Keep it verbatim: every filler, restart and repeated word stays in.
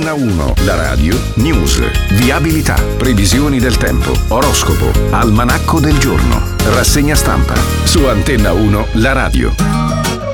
Antenna uno, la radio, news, viabilità, previsioni del tempo, oroscopo, almanacco del giorno, rassegna stampa. Su Antenna uno, la radio.